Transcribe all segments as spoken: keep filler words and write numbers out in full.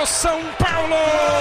do São Paulo.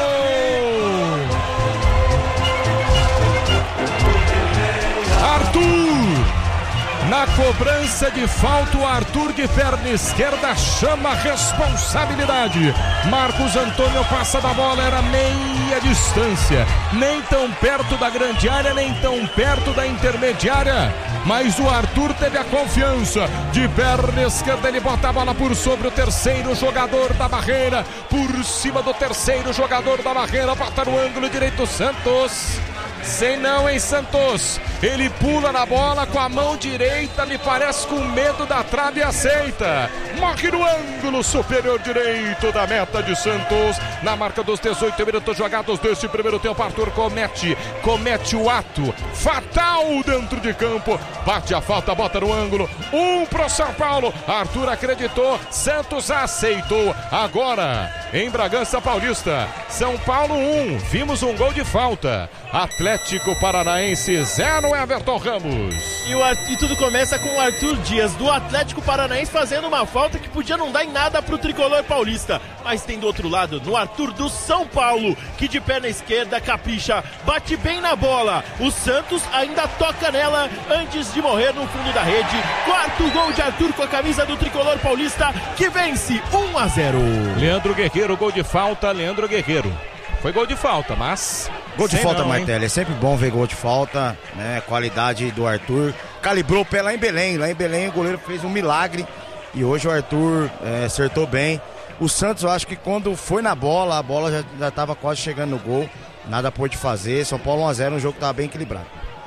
Arthur, na cobrança de falta, o Arthur de perna esquerda chama a responsabilidade. Marcos Antônio passa da bola, era meia distância, nem tão perto da grande área, nem tão perto da intermediária, mas o Arthur teve a confiança. De perna esquerda ele bota a bola por sobre o terceiro jogador da barreira, por cima do terceiro jogador da barreira, bota no ângulo direito Santos. Sei não, hein, Santos? Ele pula na bola com a mão direita, me parece com medo da trave e aceita. Morre no ângulo superior direito da meta de Santos. Na marca dos dezoito minutos jogados deste primeiro tempo, Arthur comete, comete o ato fatal dentro de campo. Bate a falta, bota no ângulo. Um pro São Paulo. Arthur acreditou, Santos aceitou. Agora, em Bragança Paulista, São Paulo um. Vimos um gol de falta. Atlético Paranaense zero, Everton Ramos. E, o, e tudo começa com o Arthur Dias, do Atlético Paranaense, fazendo uma falta que podia não dar em nada pro tricolor paulista. Mas tem do outro lado, no Arthur do São Paulo, que de perna esquerda capricha, bate bem na bola. O Santos ainda toca nela antes de morrer no fundo da rede. Quarto gol de Arthur com a camisa do tricolor paulista, que vence um a zero. Leandro Guerreiro, gol de falta, Leandro Guerreiro. Foi gol de falta, mas... Gol de Sei falta, não, Martelli. É sempre bom ver gol de falta, né? Qualidade do Arthur. Calibrou o pé lá em Belém. Lá em Belém o goleiro fez um milagre. E hoje o Arthur é, acertou bem. O Santos, eu acho que quando foi na bola, a bola já estava quase chegando no gol. Nada pôde fazer. São Paulo um a zero, um jogo que estava bem equilibrado.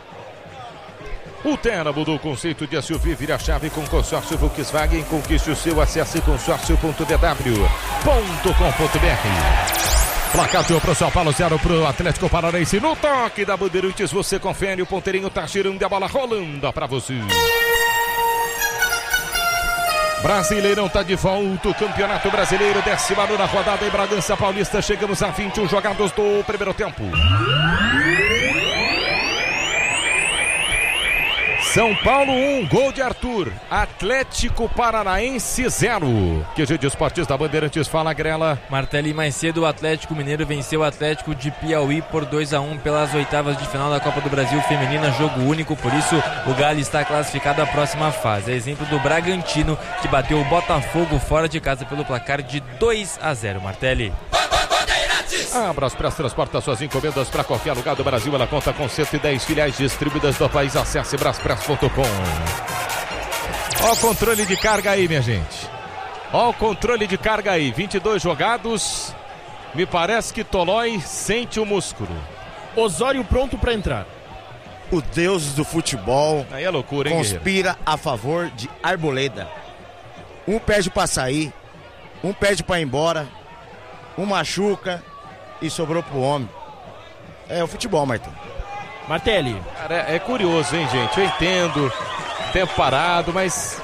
O Terra mudou o conceito de S U V, vira a chave com consórcio Volkswagen. Conquiste o seu, acesse consórcio ponto d w ponto com ponto b r. Placar para o São Paulo, zero para o Atlético Paranaense. No toque da Bandeirantes, você confere, o ponteirinho tá girando e a bola rolando para você. Brasileirão tá de volta, o Campeonato Brasileiro, décima nona rodada em Bragança Paulista. Chegamos a vinte e um jogados do primeiro tempo. São Paulo um, gol de Arthur. Atlético Paranaense zero. Q G de Esportes da Bandeirantes, fala, Grela. Martelli, mais cedo o Atlético Mineiro venceu o Atlético de Piauí por dois a um pelas oitavas de final da Copa do Brasil Feminina, jogo único, por isso o Galo está classificado à próxima fase. É exemplo do Bragantino, que bateu o Botafogo fora de casa pelo placar de dois a zero, Martelli. A Braspress transporta suas encomendas para qualquer lugar do Brasil. Ela conta com cento e dez filiais distribuídas do país. Acesse braspress ponto com. Ó o controle de carga aí, minha gente. Ó o controle de carga aí. vinte e dois jogados. Me parece que Tolói sente o músculo. Osório pronto para entrar. O deus do futebol aí é loucura, hein, conspira Guerreiro? a favor de Arboleda. Um pede para sair, um pede para ir embora, um machuca e sobrou pro homem. É o futebol, Martelli. Martelli. Cara, é, é curioso, hein, gente? Eu entendo, tempo parado, mas...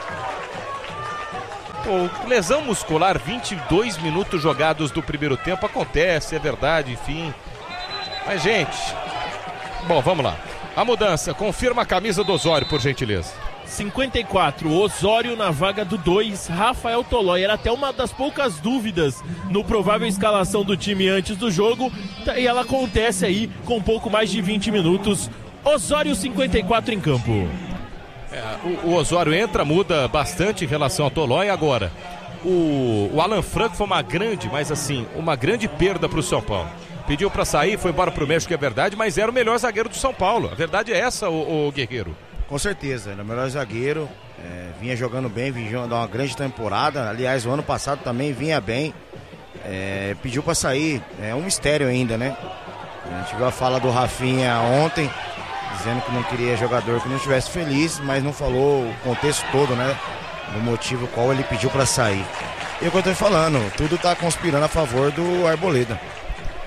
Pô, lesão muscular, vinte e dois minutos jogados do primeiro tempo, acontece, é verdade, enfim. Mas, gente... Bom, vamos lá. A mudança, confirma a camisa do Osório, por gentileza. cinquenta e quatro, Osório na vaga do dois, Rafael Tolói. Era até uma das poucas dúvidas no provável escalação do time antes do jogo, e ela acontece aí com um pouco mais de vinte minutos. Osório cinquenta e quatro em campo. É, o, o Osório entra, muda bastante em relação ao Tolói. Agora, o, o Alan Franco foi uma grande, mas assim, uma grande perda para o São Paulo. Pediu para sair, foi embora para o México, é verdade, mas era o melhor zagueiro do São Paulo. A verdade é essa, o, o Guerreiro. Com certeza, era o melhor zagueiro, é, vinha jogando bem, vinha jogando uma grande temporada. Aliás, o ano passado também vinha bem. É, pediu para sair, é um mistério ainda, né? A gente viu a fala do Rafinha ontem, dizendo que não queria jogador que não estivesse feliz, mas não falou o contexto todo, né? Do motivo qual ele pediu para sair. E é o que eu tô falando, tudo tá conspirando a favor do Arboleda.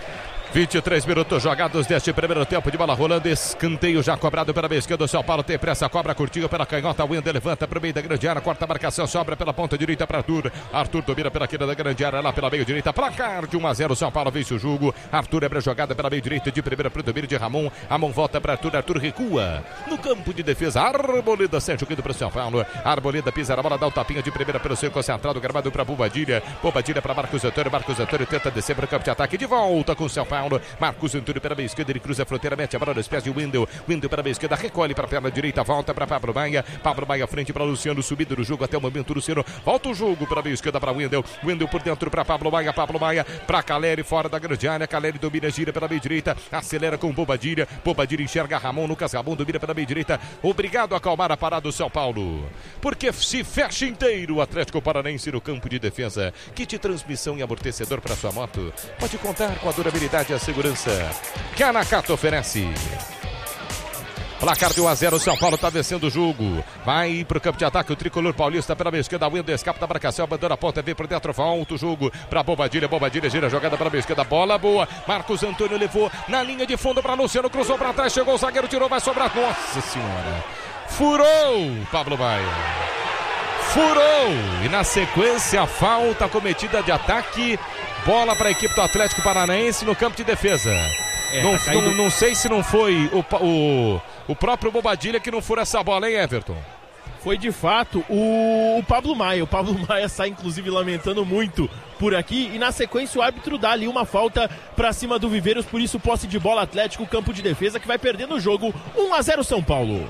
vinte e três minutos jogados deste primeiro tempo de bola rolando. Escanteio já cobrado pela meia esquerda. O São Paulo tem pressa, cobra, curtiu pela canhota. Wendel levanta para o meio da grande área, corta a marcação, sobra pela ponta direita para Arthur. Arthur domina pela quina da grande área, lá pela meio direita. Placar de um a zero. São Paulo vence o jogo. Arthur abre a jogada pela meio direita de primeira para o domínio de Ramon. Ramon volta para Arthur. Arthur recua no campo de defesa. Arboleda sente o quinto para o São Paulo. Arboleda pisa na bola, dá o tapinha de primeira pelo seu concentrado, gravado para Bobadilha. Bobadilha para Marcos Antônio. Marcos Antônio tenta descer para o campo de ataque. De volta com o São Paulo. Marcos Antônio pela meia esquerda, ele cruza a fronteira, mete a bola nos pés de Wendel. Wendel para a meia esquerda, recolhe para a perna direita, volta para Pablo Maia. Pablo Maia frente para Luciano, subido do jogo até o momento. Luciano volta o jogo para a meia esquerda para Wendel. Wendel por dentro para Pablo Maia. Pablo Maia para Caleri, fora da grande área. Caleri domina, gira pela meia direita, acelera com Bobadilha. Bobadilha enxerga Ramon. Lucas Ramon domina pela meia direita. Obrigado a acalmar a parada do São Paulo, porque se fecha inteiro o Atlético Paranaense no campo de defesa. Kit transmissão e amortecedor para sua moto. Pode contar com a durabilidade e a segurança que a Nakata oferece. Placar de um a zero, São Paulo está vencendo o jogo. Vai para o campo de ataque o tricolor paulista pela meia esquerda. Wendel escapa da marcação, abandona a ponta, vem por dentro, volta o jogo para Bobadilha. Bobadilha gira a jogada para a meia esquerda, bola boa. Marcos Antônio levou na linha de fundo para Luciano, cruzou para trás, chegou o zagueiro, tirou, vai sobrar. Nossa senhora, furou Pablo Maia. Furou e na sequência a falta cometida de ataque. Bola para a equipe do Atlético Paranaense no campo de defesa. É, não, tá não, não sei se não foi o, o, o próprio Bobadilha que não fura essa bola, hein, Everton? Foi de fato o, o Pablo Maia. O Pablo Maia sai inclusive lamentando muito por aqui. E na sequência o árbitro dá ali uma falta para cima do Viveiros. Por isso posse de bola Atlético, campo de defesa que vai perdendo o jogo. um a zero São Paulo.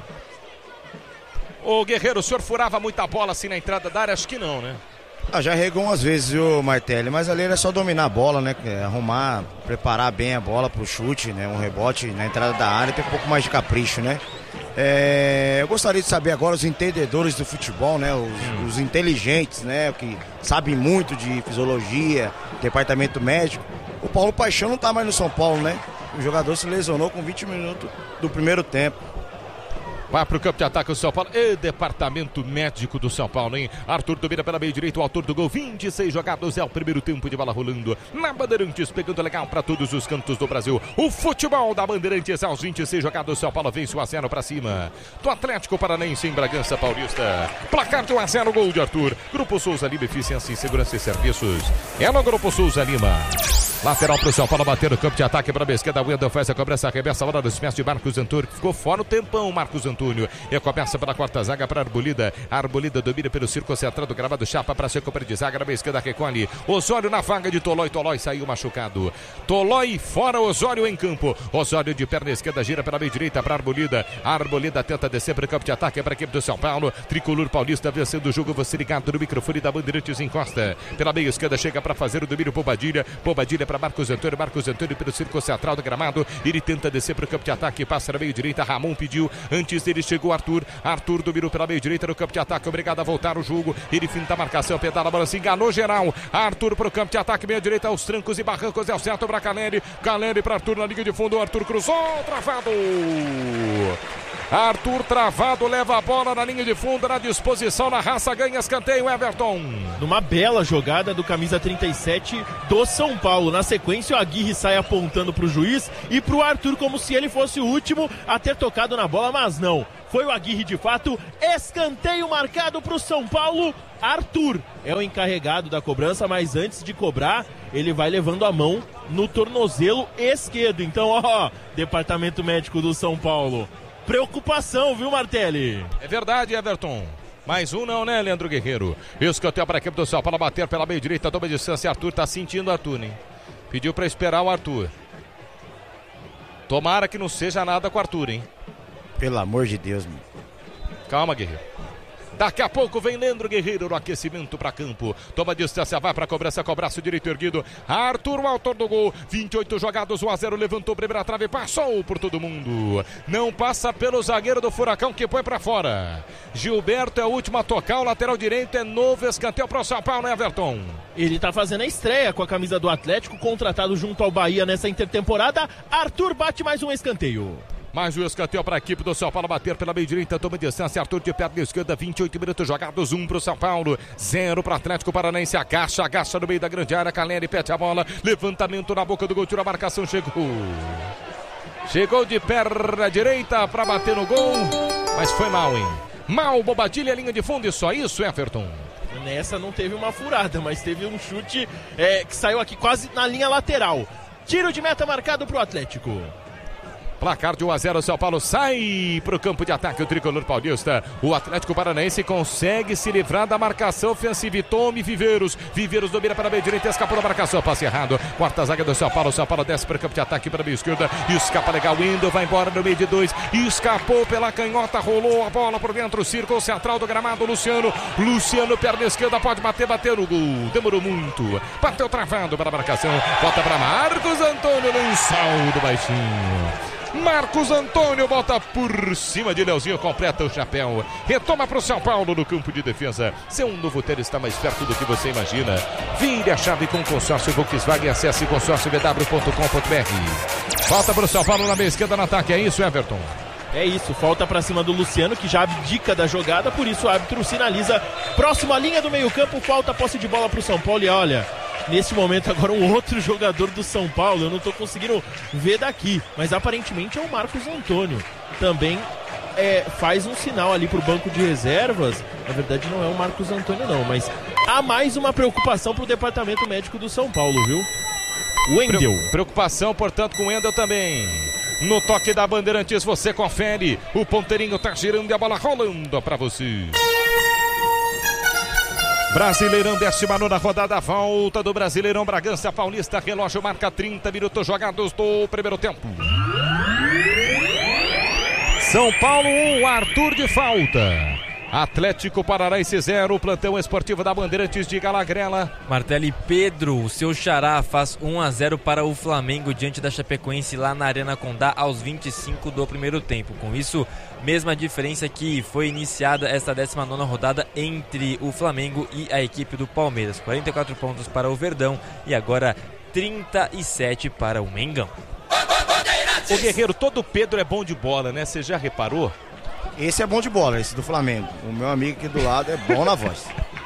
Ô Guerreiro, o senhor furava muita bola assim na entrada da área? Acho que não, né? Ah, já regou umas vezes, viu, Martelli? Mas ali era só dominar a bola, né? Arrumar, preparar bem a bola pro chute, né? Um rebote na entrada da área, ter um pouco mais de capricho, né? É, eu gostaria de saber agora os entendedores do futebol, né? Os, os inteligentes, né? Que sabem muito de fisiologia, departamento médico. O Paulo Paixão não tá mais no São Paulo, né? O jogador se lesionou com vinte minutos do primeiro tempo. Vai para o campo de ataque o São Paulo. E departamento médico do São Paulo, hein? Arthur domina pela meia direita, o autor do gol. vinte e seis jogados, é o primeiro tempo de bola rolando na Bandeirantes, pegando legal para todos os cantos do Brasil. O futebol da Bandeirantes aos vinte e seis jogados. São Paulo vence um a zero para cima do Atlético Paranaense em Bragança Paulista. Placar de um a zero, gol de Arthur. Grupo Souza Lima, eficiência em segurança e serviços. É no Grupo Souza Lima. Lateral para o São Paulo bater no campo de ataque para a esquerda. Wendel faz a cobrança, arremessa a bola dos pés de Marcos Antônio, que ficou fora o tempão. Marcos Antônio e começa pela quarta zaga para Arbolida. A Arbolida domina pelo círculo centrado, gravado chapa para ser cobertura de zaga na esquerda, recolhe. Osório na vaga de Tolói. Tolói saiu machucado. Tolói fora, Osório em campo. Osório de perna esquerda gira pela meia direita para Arbolida. A Arbolida tenta descer para o campo de ataque para a equipe do São Paulo. Tricolor paulista vencendo o jogo. Você ligado no microfone da Bandeirantes, encosta pela meia esquerda, chega para fazer o domínio. Bobadilha. Bobadilha para Marcos Antônio. Marcos Antônio pelo círculo central do gramado. Ele tenta descer para o campo de ataque, passa na meia direita. Ramon pediu. Antes dele chegou Arthur. Arthur dominou pela meia direita no campo de ataque. Obrigado a voltar o jogo. Ele finta a marcação, pedala a bola, se enganou geral. Arthur para o campo de ataque, meia direita, aos trancos e barrancos. É o certo para Caleri. Caleri para Arthur na linha de fundo. Arthur cruzou, travado. Arthur travado, leva a bola na linha de fundo, na disposição, na raça, ganha escanteio, Everton. Numa bela jogada do camisa trinta e sete do São Paulo. Na sequência, o Aguirre sai apontando para o juiz e para o Arthur como se ele fosse o último a ter tocado na bola, mas não. Foi o Aguirre de fato. Escanteio marcado para o São Paulo. Arthur é o encarregado da cobrança, mas antes de cobrar, ele vai levando a mão no tornozelo esquerdo. Então, ó, departamento médico do São Paulo. Preocupação, viu, Martelli? É verdade, Everton. Mais um não, né, Leandro Guerreiro? Escanteio para a equipe do São Paulo bater pela meia direita, toma distância. Arthur tá sentindo Arthur, hein? Pediu para esperar o Arthur. Tomara que não seja nada com o Arthur, hein? Pelo amor de Deus, mano. Calma, Guerreiro. Daqui a pouco vem Leandro Guerreiro no aquecimento para campo. Toma distância, vai para a cobrança com o braço direito erguido. Arthur, o autor do gol. vinte e oito jogados, um a zero. Levantou primeira trave, passou por todo mundo. Não passa pelo zagueiro do Furacão que põe para fora. Gilberto é o último a tocar. O lateral direito é novo escanteio para o São Paulo, né, Everton? Ele tá fazendo a estreia com a camisa do Atlético, contratado junto ao Bahia nessa intertemporada. Arthur bate mais um escanteio. Mais o escanteio para a equipe do São Paulo bater pela meia direita, toma distância, Arthur de perna esquerda, vinte e oito minutos jogados, um para o São Paulo, zero para o Atlético Paranaense, agacha, agacha no meio da grande área, Caleri pede a bola, levantamento na boca do gol, tira a marcação, chegou. Chegou de perna direita para bater no gol, mas foi mal, hein? Mal, Bobadilha, linha de fundo e só isso, Everton. Nessa não teve uma furada, mas teve um chute é, que saiu aqui quase na linha lateral. Tiro de meta marcado para o Atlético. Placar de um a zero, São Paulo sai para o campo de ataque, o tricolor paulista. O Atlético Paranaense consegue se livrar da marcação ofensiva e tome Viveiros. Viveiros domina para a meia direita, escapou da marcação, passe errado. Quarta zaga do São Paulo, São Paulo desce para o campo de ataque para a meia esquerda. Escapa legal, Wendel vai embora no meio de dois. Escapou pela canhota, rolou a bola por dentro, círculo central do gramado, Luciano. Luciano, perna esquerda, pode bater, bateu no gol. Demorou muito, bateu travado para a marcação. Volta para Marcos Antônio, lançou do baixinho. Marcos Antônio bota por cima de Leozinho, completa o chapéu, retoma para o São Paulo no campo de defesa. Seu novo Ter está mais perto do que você imagina. Vire a chave com o consórcio Volkswagen, acesse consórcio v w ponto com ponto b r. Volta para o São Paulo na meia esquerda no ataque, é isso, Everton? É isso, falta para cima do Luciano, que já abdica da jogada, por isso o árbitro sinaliza próximo à linha do meio campo, falta posse de bola para o São Paulo. E olha, nesse momento agora um outro jogador do São Paulo, eu não estou conseguindo ver daqui, mas aparentemente é o Marcos Antônio, também é, faz um sinal ali para o banco de reservas. Na verdade não é o Marcos Antônio não, mas há mais uma preocupação para o departamento médico do São Paulo, viu? Wendel. Preocupação, portanto, com o Wendel também. No toque da Bandeirantes você confere, o ponteirinho tá girando e a bola rolando para você. Brasileirão, décima nona rodada, volta do Brasileirão, Bragança Paulista, relógio marca trinta minutos jogados do primeiro tempo. São Paulo um, Arthur de falta. Atlético Paranaense zero, plantão esportivo da Bandeirantes de Galagrela. Martelli, Pedro, o seu xará, faz um a zero para o Flamengo diante da Chapecoense lá na Arena Condá aos vinte e cinco do primeiro tempo. Com isso, mesma diferença que foi iniciada esta décima nona rodada entre o Flamengo e a equipe do Palmeiras. quarenta e quatro pontos para o Verdão e agora trinta e sete para o Mengão. O Guerreiro, todo Pedro é bom de bola, né? Você já reparou? Esse é bom de bola, esse do Flamengo. O meu amigo aqui do lado é bom na voz.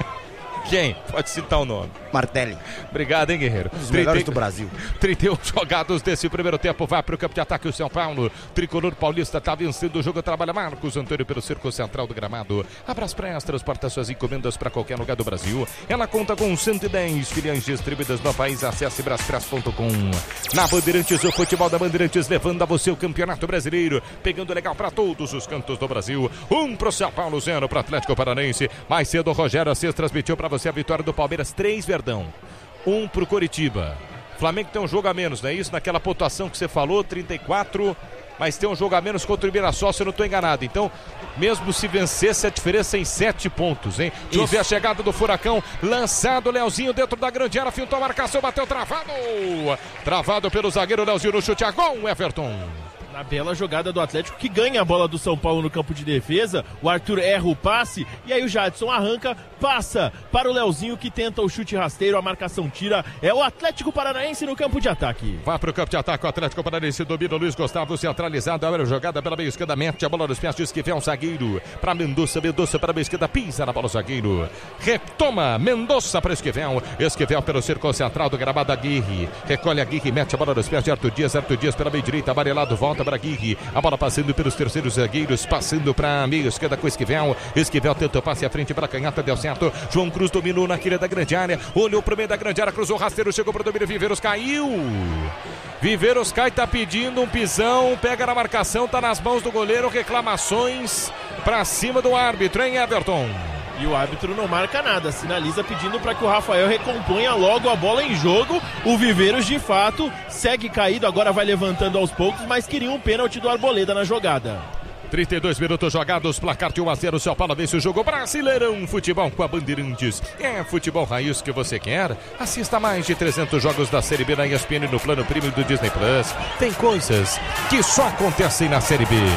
Quem? Pode citar o nome. Martelli. Obrigado, hein, Guerreiro? Um dos melhores do Brasil. trinta e um jogados desse primeiro tempo. Vai para o campo de ataque o São Paulo. Tricolor paulista está vencendo o jogo. Trabalha Marcos Antônio pelo círculo central do gramado. Abra as praias, transporta suas encomendas para qualquer lugar do Brasil. Ela conta com cento e dez filiais distribuídas no país. Acesse braspress ponto com. Na Bandeirantes, o futebol da Bandeirantes levando a você o Campeonato Brasileiro. Pegando legal para todos os cantos do Brasil. Um para o São Paulo, zero para o Atlético Paranaense. Mais cedo o Rogério Assis transmitiu para você a vitória do Palmeiras, três Verdão, um pro Coritiba. Flamengo tem um jogo a menos, não é isso? Naquela pontuação que você falou, trinta e quatro, mas tem um jogo a menos contra o Mirassol, se eu não estou enganado. Então, mesmo se vencesse, a diferença é em sete pontos, hein? Deixa eu ver a chegada do Furacão, lançado, Leozinho dentro da grande área, fintou a marcação, bateu travado, travado pelo zagueiro Leozinho no chute a gol, Everton. Na bela jogada do Atlético, que ganha a bola do São Paulo no campo de defesa, o Arthur erra o passe, e aí o Jadson arranca, passa para o Leozinho, que tenta o chute rasteiro, a marcação tira, é o Atlético Paranaense no campo de ataque. Vai para o campo de ataque, o Atlético Paranaense domina o Luiz Gustavo, centralizado, a jogada pela meia esquerda, mete a bola nos pés de Esquivel, zagueiro, para Mendonça, Mendonça para a meia esquerda, pisa na bola o zagueiro, retoma, Mendonça para Esquivel, Esquivel pelo círculo central do gramado, Aguirre, recolhe Aguirre, mete a bola nos pés de Arthur Dias, Arthur Dias pela meia direita, amarelado, volta para Aguirre, a bola passando pelos terceiros zagueiros, passando para a meia esquerda com Esquivel, Esquivel tenta o passe à frente para a canhota, deu certo, João Cruz dominou na quilha da grande área, olhou para o meio da grande área, cruzou o rasteiro, chegou para o domínio, Viveiros caiu, Viveiros cai, tá pedindo um pisão, pega na marcação, tá nas mãos do goleiro, reclamações para cima do árbitro, hein, Everton? E o árbitro não marca nada, sinaliza pedindo para que o Rafael recomponha logo a bola em jogo. O Viveiros, de fato, segue caído, agora vai levantando aos poucos, mas queria um pênalti do Arboleda na jogada. trinta e dois minutos jogados, placar de um a zero, São Paulo vence o jogo. Brasileirão, futebol com a Bandeirantes. É futebol raiz que você quer? Assista mais de trezentos jogos da Série B na E S P N no plano premium do Disney Plus. Tem coisas que só acontecem na Série B.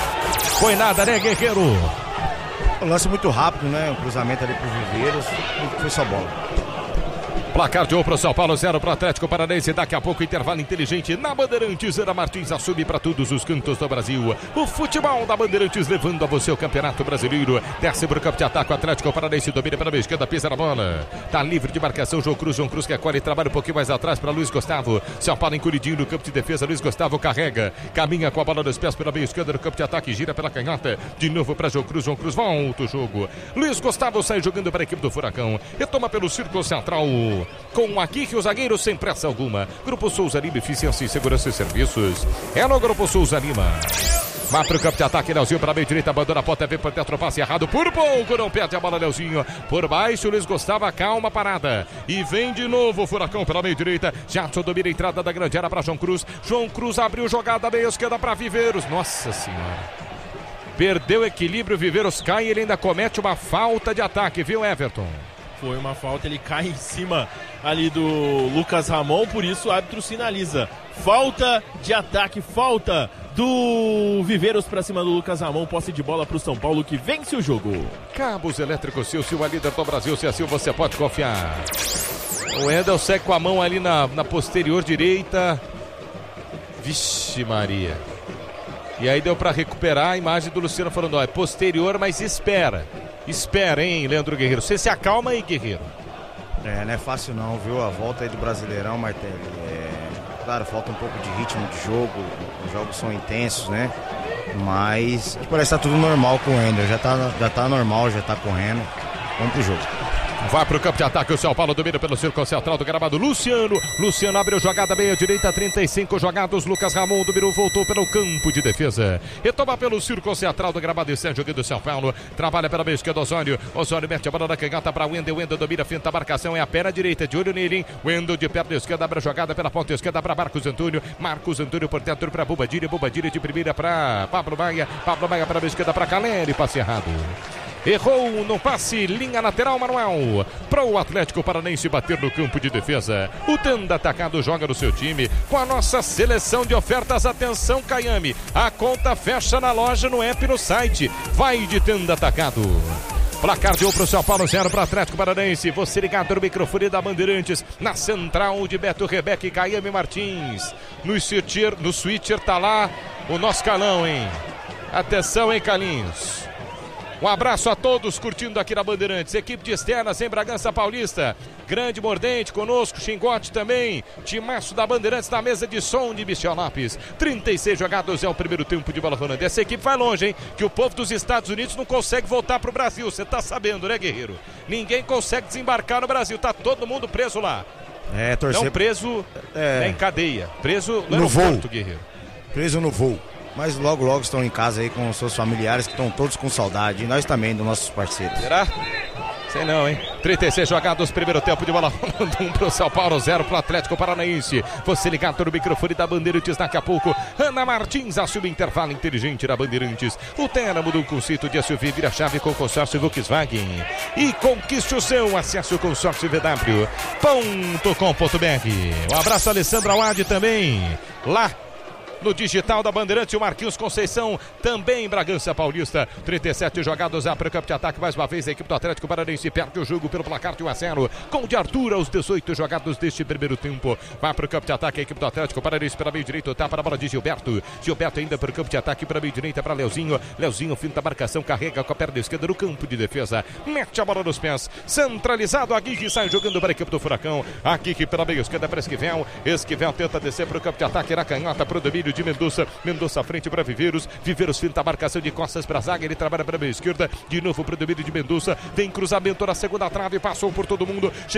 Foi nada, né, Guerreiro? Um lance muito rápido, né? Um cruzamento ali pro Viveiros. Foi só bola. Placar de um para o São Paulo, zero para o Atlético Paranaense. Daqui a pouco, intervalo inteligente na Bandeirantes. Ana Martins assume para todos os cantos do Brasil. O futebol da Bandeirantes levando a você o Campeonato Brasileiro. Desce para o campo de ataque. O Atlético Paranaense domina pela esquerda, pisa na bola. Tá livre de marcação. João Cruz, João Cruz que acolhe e trabalha um pouquinho mais atrás para Luiz Gustavo. São Paulo encolhidinho no campo de defesa. Luiz Gustavo carrega, caminha com a bola nos pés pela meia esquerda no campo de ataque. Gira pela canhota. De novo para João Cruz. João Cruz volta o jogo. Luiz Gustavo sai jogando para a equipe do Furacão. Retoma pelo círculo central. Com aqui que o zagueiro sem pressa alguma. Grupo Souza Lima, eficiência e segurança e serviços. É no Grupo Souza Lima. Vai pro campo de ataque, Leozinho para a meia direita, abandona a ponta, vem por dentro, passe errado, por pouco, não perde a bola, Leozinho. Por baixo, Luiz Gustavo, calma, parada. E vem de novo o Furacão pela meia direita. Jadson domina a entrada da grande área para João Cruz. João Cruz abriu jogada meia esquerda para Viveiros. Nossa Senhora. Perdeu equilíbrio, Viveiros cai e ele ainda comete uma falta de ataque, viu, Everton? Foi uma falta, ele cai em cima ali do Lucas Ramon, por isso o árbitro sinaliza. Falta de ataque, falta do Viveiros para cima do Lucas Ramon, posse de bola para o São Paulo que vence o jogo. Cabos elétricos Silvio, a líder do Brasil, se assim você pode confiar. O Endel segue com a mão ali na, na posterior direita. Vixe Maria. E aí deu para recuperar a imagem do Luciano falando, ó, é posterior, mas espera. Espera, hein, Leandro Guerreiro. Você se acalma aí, Guerreiro. É, não é fácil não, viu? A volta aí do Brasileirão, Martelli. É, claro, falta um pouco de ritmo de jogo. Os jogos são intensos, né? Mas parece que tá tudo normal com o Ender. Já tá, já tá normal, já tá correndo. Vamos pro jogo. Vai pro campo de ataque, o São Paulo domina pelo círculo central do gramado. Luciano, Luciano abriu jogada meia direita, trinta e cinco jogados. Lucas Ramon dominou, voltou pelo campo de defesa. Retoma pelo círculo central do gramado e sai jogando o São Paulo. Trabalha pela meia esquerda, Osório. Osório mete a bola na canhota para Wendel. Wendel domina, finta a marcação, é a perna direita, de olho nele, hein? Wendel de perna esquerda, abre a jogada pela ponta esquerda para Marcos Antônio. Marcos Antônio por dentro para Bobadilha. Bobadilha de primeira para Pablo Maia. Pablo Maia para a meia esquerda para Caleri, passe errado. Errou no passe, linha lateral, Manuel. Para o Atlético Paranaense bater no campo de defesa. O Tenda Atacado joga no seu time com a nossa seleção de ofertas. Atenção, Caiame. A conta fecha na loja, no app, no site. Vai de Tenda Atacado. Placar de um para o São Paulo, zero para o Atlético Paranaense. Você ligado no microfone da Bandeirantes, na central de Beto Rebeca e Caiame Martins. No switcher, no switcher tá lá o nosso Calão, hein? Atenção, hein, Calinhos. Um abraço a todos curtindo aqui na Bandeirantes. Equipe de externas em Bragança Paulista. Grande Mordente conosco, Xingote também. Timaço da Bandeirantes na mesa de som de Michel Lopes. trinta e seis jogados é o primeiro tempo de bola rolando. Essa equipe vai longe, hein? Que o povo dos Estados Unidos não consegue voltar pro Brasil. Você tá sabendo, né, Guerreiro? Ninguém consegue desembarcar no Brasil. Tá todo mundo preso lá. É, torcer... Não preso é... né, em cadeia. Preso no, no voo, Guerreiro. Preso no voo. Mas logo, logo estão em casa aí com seus familiares que estão todos com saudade. E nós também, dos nossos parceiros. Será? Sei não, hein? trinta e seis jogados, primeiro tempo de bola rolando. Um pro São Paulo, zero pro Atlético Paranaense. Você ligado no microfone da Bandeirantes daqui a pouco. Ana Martins assume intervalo inteligente da Bandeirantes. O Teramo do conceito de S U V vira chave com consórcio Volkswagen. E conquiste o seu. Acesse o consórcio v w ponto com ponto b r. Um abraço a Alessandra Awad também. Lá no digital da Bandeirante, o Marquinhos Conceição também em Bragança Paulista. trinta e sete jogados, a para o campo de ataque mais uma vez a equipe do Atlético Paranaense perde o jogo pelo placar de um a zero, com o de Arthur aos dezoito jogados deste primeiro tempo. Vai para o campo de ataque a equipe do Atlético Paranaense pela meio direito, tá para a bola de Gilberto. Gilberto ainda para o campo de ataque para a meio direita para Leozinho. Leozinho finta a marcação, carrega com a perna esquerda no campo de defesa. Mete a bola nos pés, centralizado, a Guigui sai jogando para a equipe do Furacão. A Guigui pela meio esquerda para Esquivel. Esquivel tenta descer para o campo de ataque na canhota para o domínio de Mendonça, Mendonça à frente para Viveiros, Viveiros finta a marcação de costas para a zaga, ele trabalha para a meia esquerda, de novo para o domínio de Mendonça, tem cruzamento na segunda trave, passou por todo mundo.